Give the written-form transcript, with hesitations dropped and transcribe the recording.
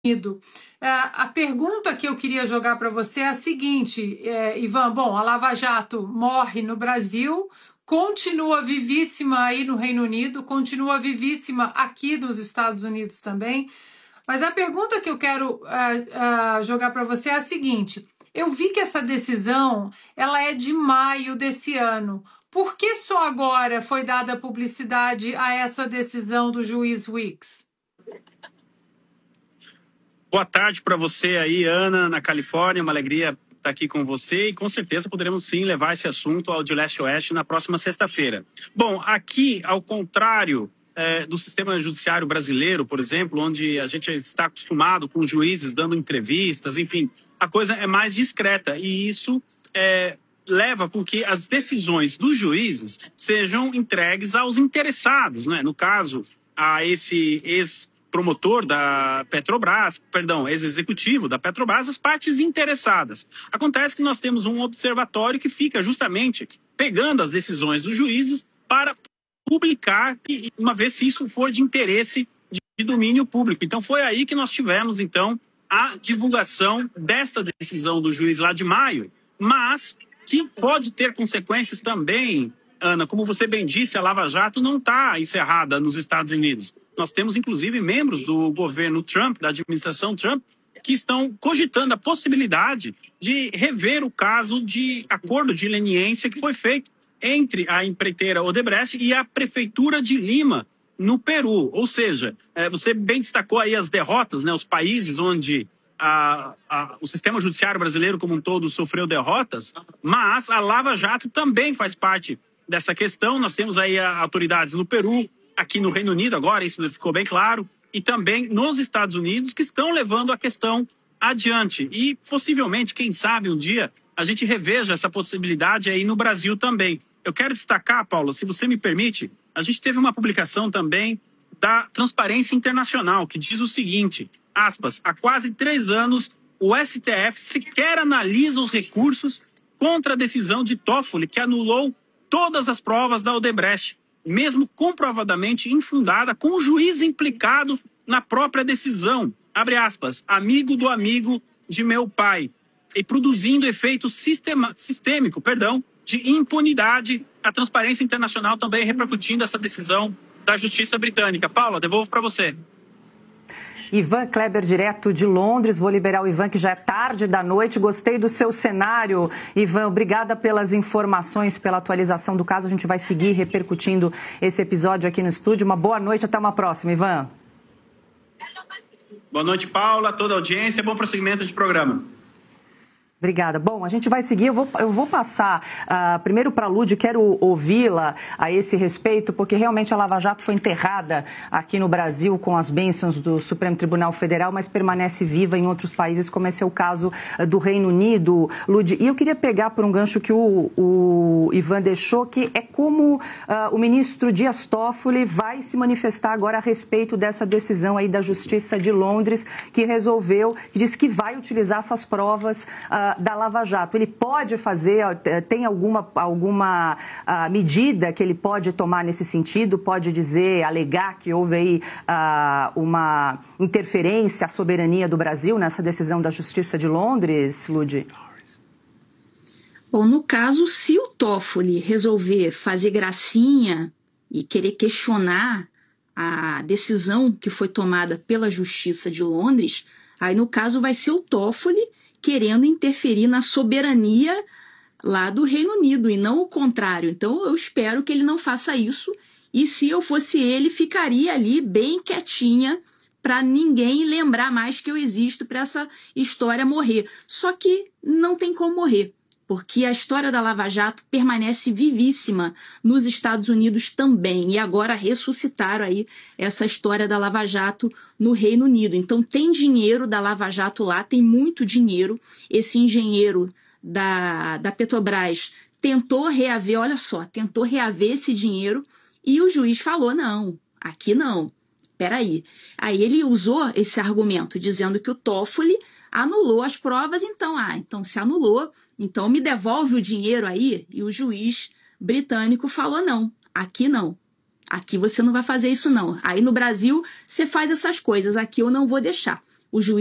Unido. A pergunta que eu queria jogar para você é a seguinte, Ivan, bom, a Lava Jato morre no Brasil, continua vivíssima aí no Reino Unido, continua vivíssima aqui nos Estados Unidos também, mas a pergunta que eu quero jogar para você é a seguinte, eu vi que essa decisão ela é de maio desse ano, por que só agora foi dada publicidade a essa decisão do juiz Weeks? Boa tarde para você aí, Ana, na Califórnia. Uma alegria estar aqui com você e com certeza poderemos sim levar esse assunto ao de leste a oeste na próxima sexta-feira. Bom, aqui, ao contrário do sistema judiciário brasileiro, por exemplo, onde a gente está acostumado com juízes dando entrevistas, enfim, a coisa é mais discreta e isso leva com que as decisões dos juízes sejam entregues aos interessados, né? No caso, a esse ex-promotor da Petrobras, ex-executivo da Petrobras, as partes interessadas. Acontece que nós temos um observatório que fica justamente pegando as decisões dos juízes para publicar, uma vez se isso for de interesse de domínio público. Então foi aí que nós tivemos, então, a divulgação desta decisão do juiz lá de maio, mas que pode ter consequências também, Ana, como você bem disse, a Lava Jato não está encerrada nos Estados Unidos. Nós temos, inclusive, membros do governo Trump, da administração Trump, que estão cogitando a possibilidade de rever o caso de acordo de leniência que foi feito entre a empreiteira Odebrecht e a prefeitura de Lima, no Peru. Ou seja, você bem destacou aí as derrotas, né, os países onde o sistema judiciário brasileiro como um todo sofreu derrotas, mas a Lava Jato também faz parte dessa questão. Nós temos aí autoridades no Peru, aqui no Reino Unido agora, isso ficou bem claro, e também nos Estados Unidos, que estão levando a questão adiante. E possivelmente, quem sabe, um dia, a gente reveja essa possibilidade aí no Brasil também. Eu quero destacar, Paulo, se você me permite, a gente teve uma publicação também da Transparência Internacional, que diz o seguinte, aspas, há quase 3 anos, o STF sequer analisa os recursos contra a decisão de Toffoli, que anulou todas as provas da Odebrecht, mesmo comprovadamente infundada, com o juiz implicado na própria decisão, abre aspas, amigo do amigo de meu pai, e produzindo efeito sistêmico, de impunidade. A Transparência Internacional também repercutindo essa decisão da Justiça Britânica. Paula, devolvo para você. Ivan Kleber, direto de Londres. Vou liberar o Ivan, que já é tarde da noite. Gostei do seu cenário, Ivan. Obrigada pelas informações, pela atualização do caso. A gente vai seguir repercutindo esse episódio aqui no estúdio. Uma boa noite, até uma próxima, Ivan. Boa noite, Paula, toda a audiência. Bom prosseguimento de programa. Obrigada. Bom, a gente vai seguir. Eu vou passar primeiro para a Lud, quero ouvi-la a esse respeito, porque realmente a Lava Jato foi enterrada aqui no Brasil com as bênçãos do Supremo Tribunal Federal, mas permanece viva em outros países, como esse é o caso do Reino Unido, Lud. E eu queria pegar por um gancho que o Ivan deixou, que é como o ministro Dias Toffoli vai se manifestar agora a respeito dessa decisão aí da Justiça de Londres, que resolveu, que diz que vai utilizar essas provas da Lava Jato. Ele pode fazer, tem alguma medida que ele pode tomar nesse sentido? Pode dizer, alegar que houve aí uma interferência à soberania do Brasil nessa decisão da Justiça de Londres, Lud? Bom, no caso, se o Toffoli resolver fazer gracinha e querer questionar a decisão que foi tomada pela Justiça de Londres, aí no caso vai ser o Toffoli querendo interferir na soberania lá do Reino Unido e não o contrário. Então eu espero que ele não faça isso e se eu fosse ele, ficaria ali bem quietinha para ninguém lembrar mais que eu existo, para essa história morrer. Só que não tem como morrer, porque a história da Lava Jato permanece vivíssima nos Estados Unidos também. E agora ressuscitaram aí essa história da Lava Jato no Reino Unido. Então tem dinheiro da Lava Jato lá, tem muito dinheiro. Esse engenheiro da Petrobras tentou reaver, olha só, tentou reaver esse dinheiro e o juiz falou, não, aqui não, peraí. Aí ele usou esse argumento, dizendo que o Toffoli anulou as provas, então se anulou, então me devolve o dinheiro aí, e o juiz britânico falou não, aqui você não vai fazer isso não, aí no Brasil você faz essas coisas, aqui eu não vou deixar. o juiz